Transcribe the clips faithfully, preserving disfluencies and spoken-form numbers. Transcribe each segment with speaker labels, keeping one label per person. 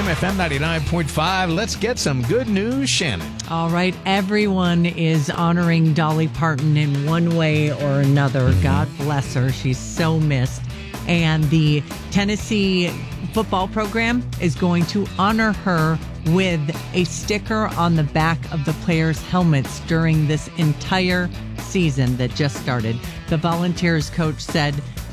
Speaker 1: Kim F M ninety-nine point five. Let's get some good news, Shannon.
Speaker 2: All right. Everyone is honoring Dolly Parton in one way or another. Mm-hmm. God bless her. She's so missed. And the Tennessee football program is going to honor her with a sticker on the back of the players' helmets during this entire season that just started. The Volunteers coach said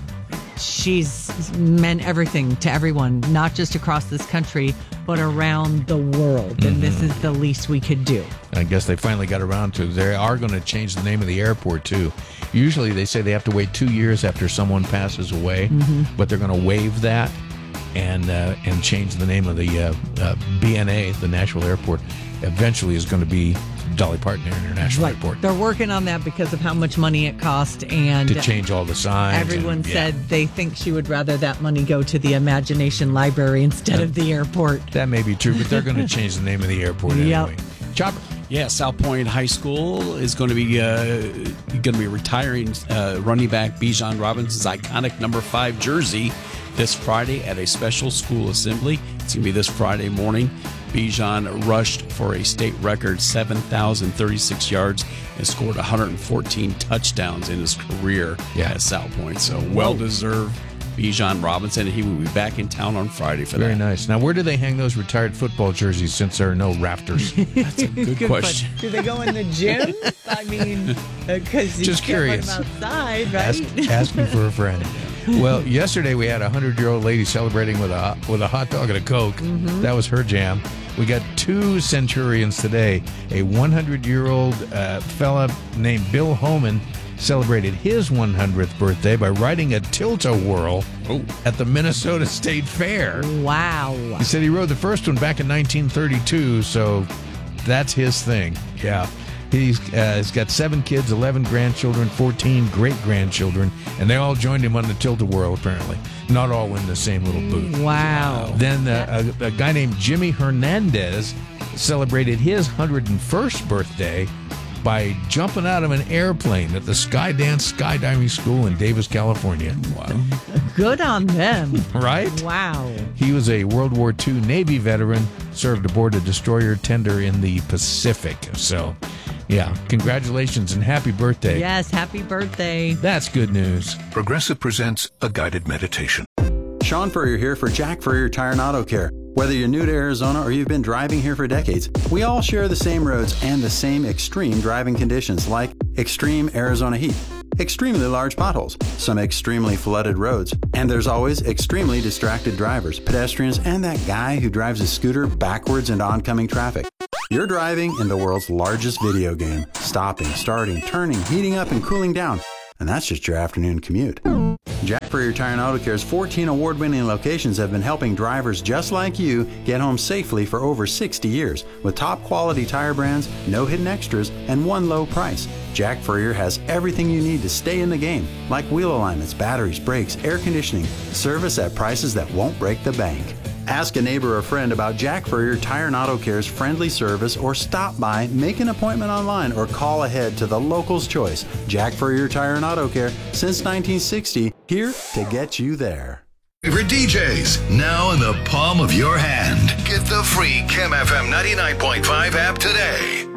Speaker 2: she's meant everything to everyone, not just across this country, but around the world. Mm-hmm. And this is the least we could do.
Speaker 1: I guess they finally got around to, they are going to change the name of the airport, too. Usually they say they have to wait two years after someone passes away, mm-hmm. but they're going to waive that and uh, and change the name of the uh, uh, B N A, the Nashville Airport. Eventually is going to be Dolly Parton International
Speaker 2: right.
Speaker 1: Airport.
Speaker 2: They're working on that because of how much money it cost, and
Speaker 1: to change all the signs.
Speaker 2: Everyone
Speaker 1: and,
Speaker 2: said
Speaker 1: yeah.
Speaker 2: they think she would rather that money go to the Imagination Library instead of the airport.
Speaker 1: That may be true, but they're going to change the name of the airport anyway.
Speaker 2: Yep.
Speaker 1: Chopper.
Speaker 3: Yeah, South Point High School is going to be uh, going to be retiring uh, running back Bijan Robinson's iconic number five jersey this Friday at a special school assembly. It's going to be this Friday morning. Bijan rushed for a state record seven thousand thirty-six yards and scored one hundred fourteen touchdowns in his career
Speaker 1: yeah.
Speaker 3: at South Point. So well-deserved Bijan Robinson. He will be back in town on Friday for
Speaker 1: Very
Speaker 3: that.
Speaker 1: Very nice. Now, where do they hang those retired football jerseys since there are no rafters?
Speaker 3: That's a good, good question.
Speaker 2: question. Do they go in the gym? I mean, because you
Speaker 1: Just
Speaker 2: can't
Speaker 1: curious.
Speaker 2: run them outside, right?
Speaker 1: Ask, ask me for a friend. Well, yesterday we had a hundred-year-old lady celebrating with a with a hot dog and a Coke. Mm-hmm. That was her jam. We got two centurions today. A hundred-year-old uh, fella named Bill Homan celebrated his one hundredth birthday by riding a tilt-a-whirl oh. at the Minnesota State Fair.
Speaker 2: Wow.
Speaker 1: He said he rode the first one back in nineteen thirty-two, so that's his thing. Yeah. He's, uh, he's got seven kids, eleven grandchildren, fourteen great-grandchildren, and they all joined him on the tilt-a-whirl, apparently. Not all in the same little booth.
Speaker 2: Wow.
Speaker 1: Then uh, a, a guy named Jimmy Hernandez celebrated his one hundred first birthday by jumping out of an airplane at the Skydance Skydiving School in Davis, California. Wow.
Speaker 2: Good on them.
Speaker 1: Right?
Speaker 2: Wow.
Speaker 1: He was a World War Two Navy veteran, served aboard a destroyer tender in the Pacific. So, yeah, congratulations and happy birthday.
Speaker 2: Yes, happy birthday.
Speaker 1: That's good news.
Speaker 4: Progressive presents a guided meditation.
Speaker 5: Sean Furrier here for Jack Furrier Tire and Auto Care. Whether you're new to Arizona or you've been driving here for decades, we all share the same roads and the same extreme driving conditions like extreme Arizona heat, extremely large potholes, some extremely flooded roads, and there's always extremely distracted drivers, pedestrians, and that guy who drives a scooter backwards into oncoming traffic. You're driving in the world's largest video game, stopping, starting, turning, heating up, and cooling down. And that's just your afternoon commute. Jack Furrier Tire and Auto Care's fourteen award-winning locations have been helping drivers just like you get home safely for over sixty years. With top-quality tire brands, no hidden extras, and one low price. Jack Furrier has everything you need to stay in the game, like wheel alignments, batteries, brakes, air conditioning, service at prices that won't break the bank. Ask a neighbor or friend about Jack Furrier Tire and Auto Care's friendly service, or stop by, make an appointment online, or call ahead to the local's choice. Jack Furrier Tire and Auto Care, since nineteen sixty, here to get you there.
Speaker 4: Favorite D Js, now in the palm of your hand. Get the free Kim F M ninety-nine point five app today.